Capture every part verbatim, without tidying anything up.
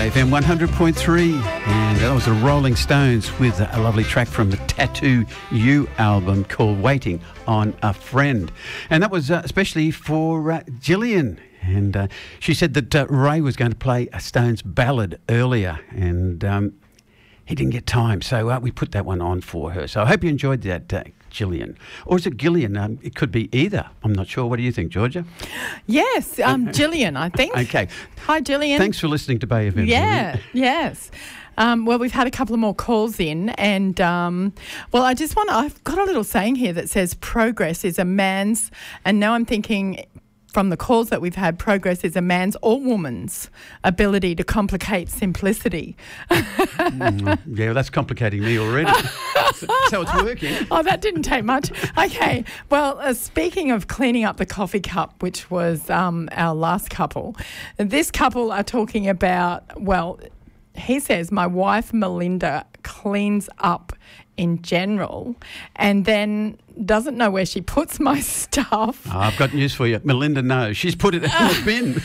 Bay F M one hundred point three, and that was the Rolling Stones with a lovely track from the Tattoo You album called Waiting on a Friend. And that was uh, especially for uh, Gillian. And uh, she said that uh, Ray was going to play a Stones ballad earlier, and um, he didn't get time, so uh, we put that one on for her. So I hope you enjoyed that, uh, Gillian. Or is it Gillian? Um, it could be either. I'm not sure. What do you think, Georgia? Yes, um, Gillian, I think. Okay. Hi, Gillian. Thanks for listening to Bay F M. Yeah, Gillian. yes. Um, well, we've had a couple of more calls in, and um, well, I just want to, I've got a little saying here that says progress is a man's, and now I'm thinking from the calls that we've had, progress is a man's or woman's ability to complicate simplicity. mm, yeah, well, that's complicating me already. So it's working. Oh, that didn't take much. Okay. Well, uh, speaking of cleaning up the coffee cup, which was um, our last couple, this couple are talking about, well, he says, my wife Melinda cleans up in general and then doesn't know where she puts my stuff. Oh, I've got news for you. Melinda knows. She's put it in the bin.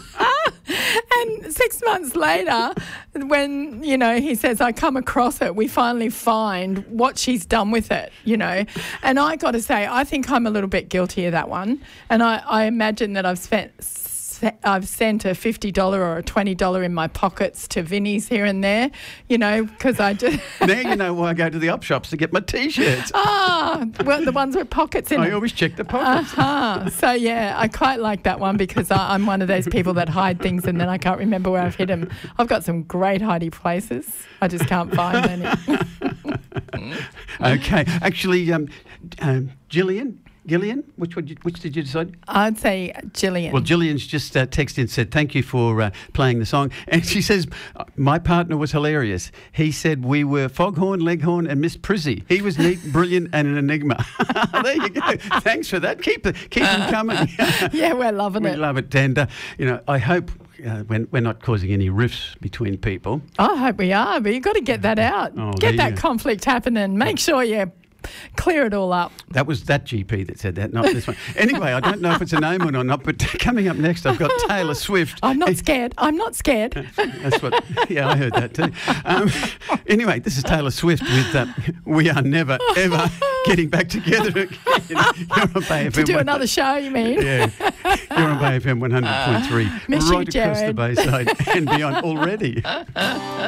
And six months later, when, you know, he says, I come across it, we finally find what she's done with it, you know. And I got to say, I think I'm a little bit guilty of that one. And I, I imagine that I've spent... I've sent a fifty dollars or a twenty dollars in my pockets to Vinnie's here and there, you know, because I just... Now you know why I go to the op shops to get my T-shirts. Ah, well, the ones with pockets in I them. always check the pockets. Uh-huh. So, yeah, I quite like that one because I, I'm one of those people that hide things and then I can't remember where I've hid them. I've got some great hidey places. I just can't find any. Okay. Actually, um, um, Gillian... Gillian, which one, which did you decide? I'd say Gillian. Well, Gillian's just uh, texted and said, thank you for uh, playing the song. And she says, my partner was hilarious. He said we were Foghorn, Leghorn and Miss Prizzy. He was neat, brilliant and an enigma. There you go. Thanks for that. Keep, the, keep them coming. Yeah, we're loving we it. We love it. And, uh, you know, I hope uh, when we're not causing any rifts between people. I hope we are, but you've got to get that out. Oh, get that you. conflict happening. Make sure you clear it all up. That was that G P that said that, not this one. Anyway, I don't know if it's an omen or not, but coming up next, I've got Taylor Swift. I'm not scared. I'm not scared. That's what, yeah, I heard that too. Um, anyway, this is Taylor Swift with uh, We Are Never, Ever Getting Back Together Again. You're on Bay F M. To do another show, you mean? Yeah. You're on Bay F M one hundred point three. Miss right you, across the Jared. Bayside and beyond already.